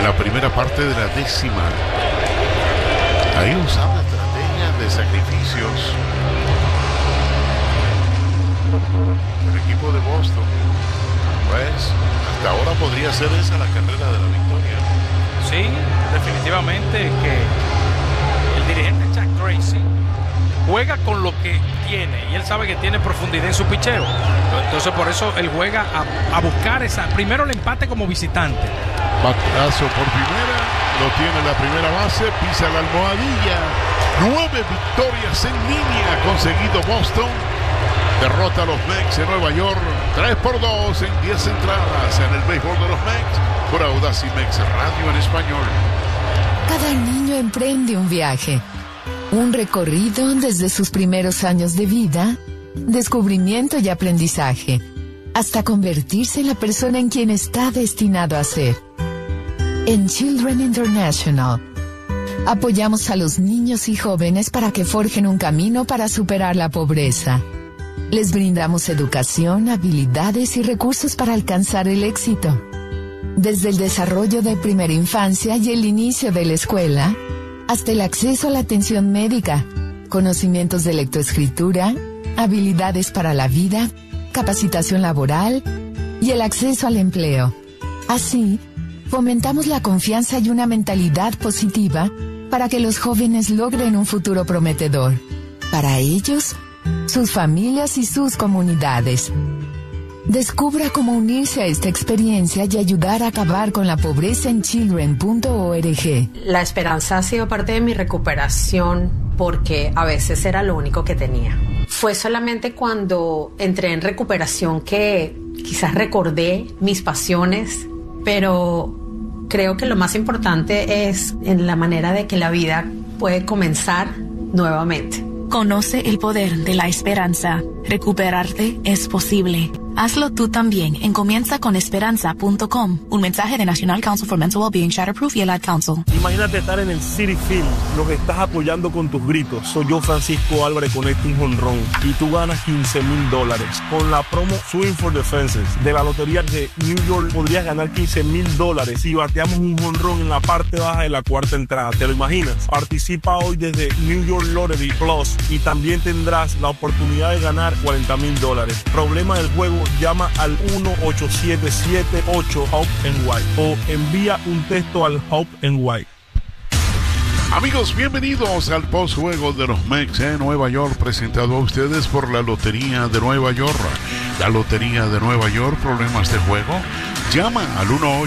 en la primera parte de la décima. Ahí usaba estrategias de sacrificios. El equipo de Boston, pues hasta ahora podría ser esa la carrera de la victoria. Sí, definitivamente que el dirigente Chuck Tracy juega con lo que tiene y él sabe que tiene profundidad en su picheo. Entonces por eso él juega a buscar primero el empate como visitante. Batazo por primera, lo tiene la primera base, pisa la almohadilla. 9 victorias en línea ha conseguido Boston. Derrota a los Mets en Nueva York 3-2 en 10 entradas en el béisbol de los Mets por Audacy Mex Radio en español. Cada niño emprende un viaje, un recorrido desde sus primeros años de vida, descubrimiento y aprendizaje, hasta convertirse en la persona en quien está destinado a ser. En Children International, apoyamos a los niños y jóvenes para que forjen un camino para superar la pobreza. Les brindamos educación, habilidades y recursos para alcanzar el éxito. Desde el desarrollo de primera infancia y el inicio de la escuela, hasta el acceso a la atención médica, conocimientos de lectoescritura, habilidades para la vida, capacitación laboral y el acceso al empleo. Así, fomentamos la confianza y una mentalidad positiva para que los jóvenes logren un futuro prometedor. Para ellos, sus familias y sus comunidades. Descubra cómo unirse a esta experiencia y ayudar a acabar con la pobreza en children.org. La esperanza ha sido parte de mi recuperación porque a veces era lo único que tenía. Fue solamente cuando entré en recuperación que quizás recordé mis pasiones, pero creo que lo más importante es en la manera de que la vida puede comenzar nuevamente. Conoce el poder de la esperanza. Recuperarte es posible. Hazlo tú también en comienzaconesperanza.com. Un mensaje de National Council for Mental Wellbeing, Shatterproof y el Ad Council. Imagínate estar en el Citi Field, lo que estás apoyando con tus gritos. Soy yo, Francisco Álvarez, con un jonrón y tú ganas $15,000. Con la promo Swing for the Fences de la lotería de New York podrías ganar $15,000 si bateamos un jonrón en la parte baja de la cuarta entrada. ¿Te lo imaginas? Participa hoy desde New York Lottery Plus y también tendrás la oportunidad de ganar $40,000. Problema del juego, llama al 1-877-8-HOPE-NY o envía un texto al HOPE-NY. Amigos, bienvenidos al postjuego de los Mets en Nueva York, presentado a ustedes por la Lotería de Nueva York. La Lotería de Nueva York, problemas de juego, llama al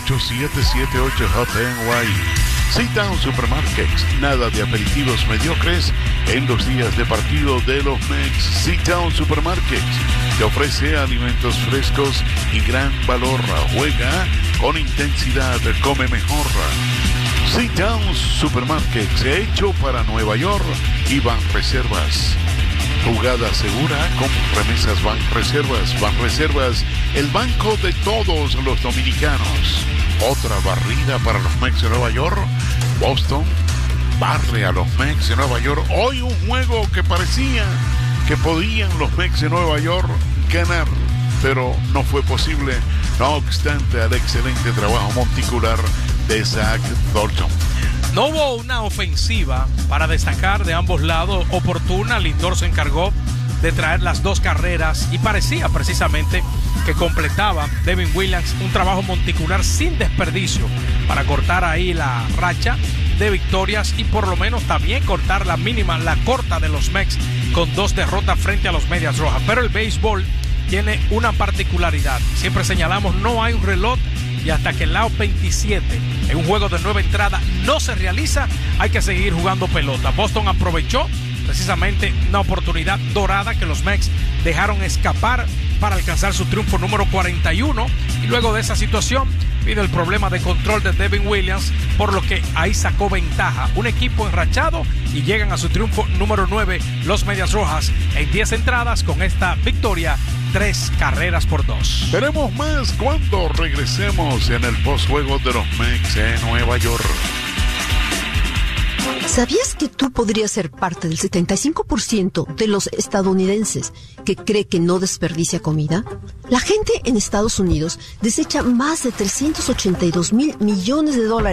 1-877-8-HOPE-NY. Sit-Down Supermarkets, nada de aperitivos mediocres en los días de partido de los Mets. Sit-Down Supermarkets te ofrece alimentos frescos y gran valor. Juega con intensidad, come mejor. Sit-Down Supermarkets, hecho para Nueva York y Banreservas. Jugada segura con remesas Banreservas. Banreservas, el banco de todos los dominicanos. Otra barrida para los Mets de Nueva York. Boston barre a los Mets de Nueva York. Hoy un juego que parecía que podían los Mets de Nueva York ganar, pero no fue posible, no obstante al excelente trabajo monticular de Zach Thornton. No hubo una ofensiva para destacar de ambos lados oportuna. Lindor se encargó de traer las 2 carreras y parecía precisamente que completaba Devin Williams un trabajo monticular sin desperdicio para cortar ahí la racha de victorias y por lo menos también cortar la mínima, la corta de los Mets con 2 derrotas frente a los Medias Rojas. Pero el béisbol tiene una particularidad. Siempre señalamos, no hay un reloj y hasta que el out 27 en un juego de 9 entradas no se realiza, hay que seguir jugando pelota. Boston aprovechó precisamente una oportunidad dorada que los Mets dejaron escapar para alcanzar su triunfo número 41 y luego de esa situación vino el problema de control de Devin Williams, por lo que ahí sacó ventaja un equipo enrachado y llegan a su triunfo número 9 los Medias Rojas en 10 entradas con esta victoria 3-2. Tenemos más cuando regresemos en el postjuego de los Mets en Nueva York. ¿Sabías que tú podrías ser parte del 75% de los estadounidenses que cree que no desperdicia comida? La gente en Estados Unidos desecha más de $382 mil millones